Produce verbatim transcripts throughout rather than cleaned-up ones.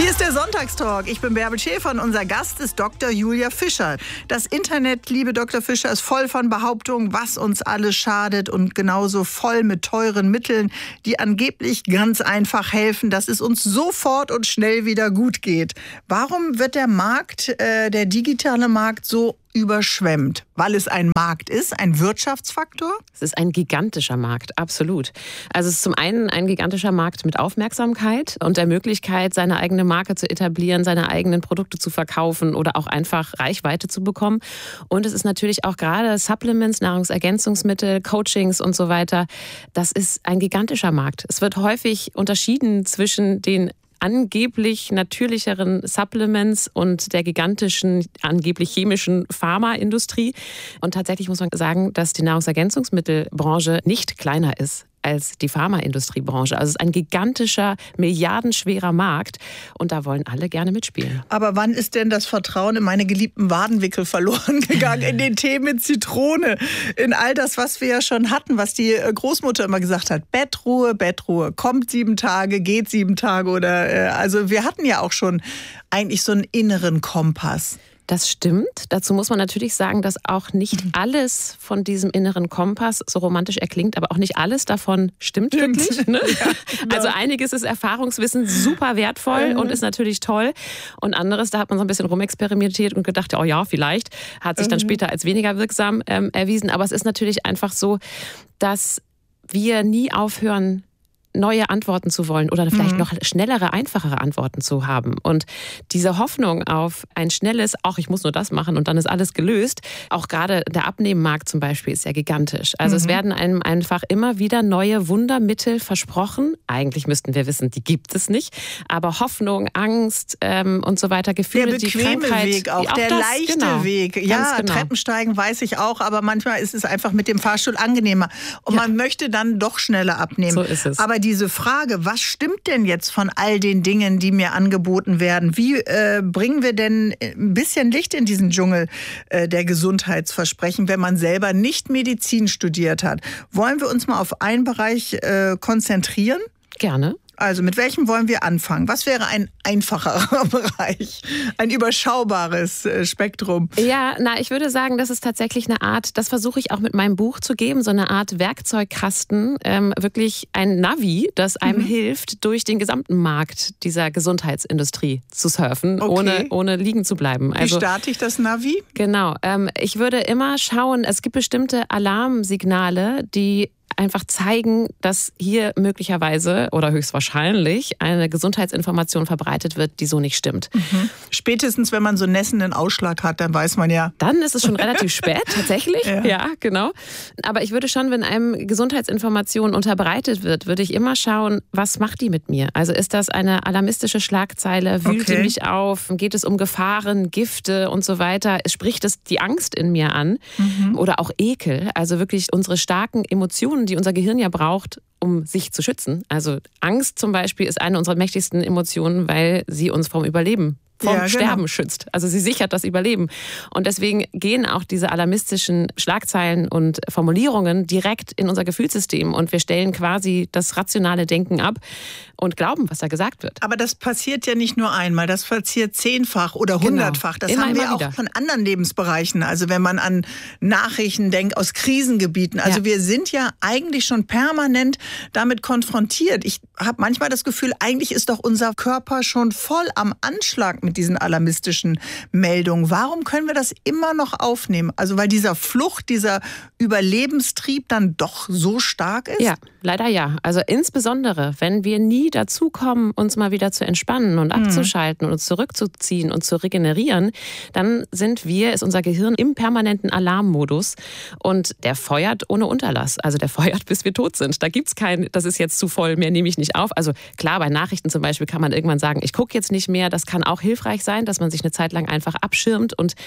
Hier ist der Sonntagstalk. Ich bin Bärbel Schäfer und unser Gast ist Doktor Julia Fischer. Das Internet, liebe Doktor Fischer, ist voll von Behauptungen, was uns alles schadet und genauso voll mit teuren Mitteln, die angeblich ganz einfach helfen, dass es uns sofort und schnell wieder gut geht. Warum wird der Markt, äh, der digitale Markt so überschwemmt? Weil es ein Markt ist, ein Wirtschaftsfaktor? Es ist ein gigantischer Markt, absolut. Also es ist zum einen ein gigantischer Markt mit Aufmerksamkeit und der Möglichkeit, seine eigene Marke zu etablieren, seine eigenen Produkte zu verkaufen oder auch einfach Reichweite zu bekommen. Und es ist natürlich auch gerade Supplements, Nahrungsergänzungsmittel, Coachings und so weiter. Das ist ein gigantischer Markt. Es wird häufig unterschieden zwischen den angeblich natürlicheren Supplements und der gigantischen, angeblich chemischen Pharmaindustrie. Und tatsächlich muss man sagen, dass die Nahrungsergänzungsmittelbranche nicht kleiner ist als die Pharmaindustriebranche. Also es ist ein gigantischer, milliardenschwerer Markt und da wollen alle gerne mitspielen. Aber wann ist denn das Vertrauen in meine geliebten Wadenwickel verloren gegangen? In den Tee mit Zitrone, in all das, was wir ja schon hatten, was die Großmutter immer gesagt hat. Bettruhe, Bettruhe, kommt sieben Tage, geht sieben Tage oder äh, also wir hatten ja auch schon eigentlich so einen inneren Kompass. Das stimmt. Dazu muss man natürlich sagen, dass auch nicht alles von diesem inneren Kompass, so romantisch er klingt, aber auch nicht alles davon stimmt, stimmt. wirklich. Ne? Ja, genau. Also einiges ist Erfahrungswissen super wertvoll mhm. und ist natürlich toll. Und anderes, da hat man so ein bisschen rumexperimentiert und gedacht, oh ja, vielleicht. Hat sich dann mhm. später als weniger wirksam ähm, erwiesen. Aber es ist natürlich einfach so, dass wir nie aufhören, neue Antworten zu wollen oder vielleicht mhm. noch schnellere, einfachere Antworten zu haben. Und diese Hoffnung auf ein schnelles, ach, ich muss nur das machen und dann ist alles gelöst, auch gerade der Abnehmmarkt zum Beispiel ist ja gigantisch. Also mhm. es werden einem einfach immer wieder neue Wundermittel versprochen. Eigentlich müssten wir wissen, die gibt es nicht. Aber Hoffnung, Angst ähm, und so weiter, Gefühle, die Krankheit. Der bequeme Weg auch, auch der das, leichte genau, Weg. Ja, genau. Treppensteigen weiß ich auch, aber manchmal ist es einfach mit dem Fahrstuhl angenehmer. Und ja. man möchte dann doch schneller abnehmen. So ist es. Aber diese Frage, was stimmt denn jetzt von all den Dingen, die mir angeboten werden? Wie äh, bringen wir denn ein bisschen Licht in diesen Dschungel äh, der Gesundheitsversprechen, wenn man selber nicht Medizin studiert hat? Wollen wir uns mal auf einen Bereich äh, konzentrieren? Gerne. Also mit welchem wollen wir anfangen? Was wäre ein einfacherer Bereich? Ein überschaubares Spektrum? Ja, na, ich würde sagen, das ist tatsächlich eine Art, das versuche ich auch mit meinem Buch zu geben, so eine Art Werkzeugkasten, ähm, wirklich ein Navi, das einem mhm. hilft, durch den gesamten Markt dieser Gesundheitsindustrie zu surfen, okay. ohne, ohne liegen zu bleiben. Also, wie starte ich das Navi? Genau, ähm, ich würde immer schauen, es gibt bestimmte Alarmsignale, die einfach zeigen, dass hier möglicherweise oder höchstwahrscheinlich eine Gesundheitsinformation verbreitet wird, die so nicht stimmt. Mhm. Spätestens, wenn man so einen nässenden Ausschlag hat, dann weiß man ja. Dann ist es schon relativ spät, tatsächlich. Ja. ja, genau. Aber ich würde schon, wenn einem Gesundheitsinformation unterbreitet wird, würde ich immer schauen, was macht die mit mir? Also ist das eine alarmistische Schlagzeile? Wühlt die okay. mich auf? Geht es um Gefahren, Gifte und so weiter? Spricht es die Angst in mir an? Mhm. Oder auch Ekel? Also wirklich unsere starken Emotionen, die unser Gehirn ja braucht, um sich zu schützen. Also Angst zum Beispiel ist eine unserer mächtigsten Emotionen, weil sie uns vom Überleben, vom ja, Sterben genau. schützt. Also sie sichert das Überleben. Und deswegen gehen auch diese alarmistischen Schlagzeilen und Formulierungen direkt in unser Gefühlssystem und wir stellen quasi das rationale Denken ab und glauben, was da gesagt wird. Aber das passiert ja nicht nur einmal, das passiert zehnfach oder genau. hundertfach. Das immer, haben wir immer auch wieder. von anderen Lebensbereichen. Also wenn man an Nachrichten denkt aus Krisengebieten. Also ja. wir sind ja eigentlich schon permanent damit konfrontiert. Ich habe manchmal das Gefühl, eigentlich ist doch unser Körper schon voll am Anschlag mit diesen alarmistischen Meldungen. Warum können wir das immer noch aufnehmen? Also weil dieser Flucht, dieser Überlebenstrieb dann doch so stark ist? Ja, leider ja. Also insbesondere, wenn wir nie dazu kommen, uns mal wieder zu entspannen und abzuschalten und uns zurückzuziehen und zu regenerieren, dann sind wir, ist unser Gehirn im permanenten Alarmmodus und der feuert ohne Unterlass. Also der feuert, bis wir tot sind. Da gibt's kein, das ist jetzt zu voll, mehr nehme ich nicht auf. Also klar, bei Nachrichten zum Beispiel kann man irgendwann sagen, ich gucke jetzt nicht mehr. Das kann auch hilfreich sein, dass man sich eine Zeit lang einfach abschirmt und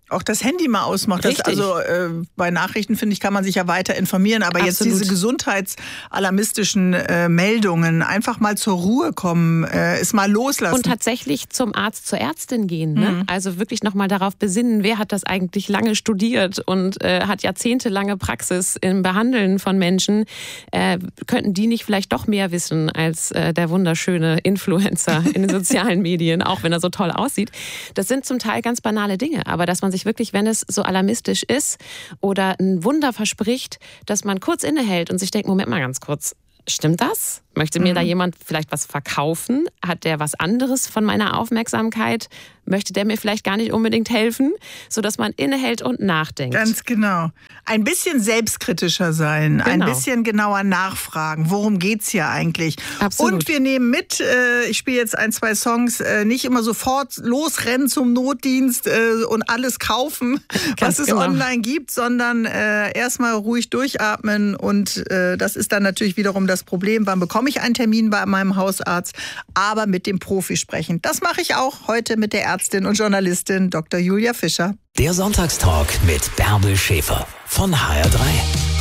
Auch das Handy mal ausmacht. Das, also äh, bei Nachrichten, finde ich, kann man sich ja weiter informieren. Aber Absolut. Jetzt diese gesundheitsalarmistischen äh, Meldungen, einfach mal zur Ruhe kommen, äh, es mal loslassen. Und tatsächlich zum Arzt, zur Ärztin gehen. Ne? Mhm. Also wirklich nochmal darauf besinnen, wer hat das eigentlich lange studiert und äh, hat jahrzehntelange Praxis im Behandeln von Menschen. Äh, könnten die nicht vielleicht doch mehr wissen als äh, der wunderschöne Influencer in den sozialen Medien, auch wenn er so toll aussieht. Das sind zum Teil ganz banale Dinge, aber dass man sich wirklich, wenn es so alarmistisch ist oder ein Wunder verspricht, dass man kurz innehält und sich denkt, Moment mal ganz kurz, stimmt das? Möchte mir mhm. da jemand vielleicht was verkaufen? Hat der was anderes von meiner Aufmerksamkeit? Möchte der mir vielleicht gar nicht unbedingt helfen? Sodass man innehält und nachdenkt. Ganz genau. Ein bisschen selbstkritischer sein, genau. Ein bisschen genauer nachfragen. Worum geht's hier eigentlich? Absolut. Und wir nehmen mit, äh, ich spiele jetzt ein, zwei Songs, äh, nicht immer sofort losrennen zum Notdienst äh, und alles kaufen, Ganz was es genau. online gibt, sondern äh, erstmal ruhig durchatmen. Und äh, das ist dann natürlich wiederum das Problem, wann bekomme ich einen Termin bei meinem Hausarzt, aber mit dem Profi sprechen. Das mache ich auch heute mit der Ärztin und Journalistin Doktor Julia Fischer. Der Sonntagstalk mit Bärbel Schäfer von H R drei.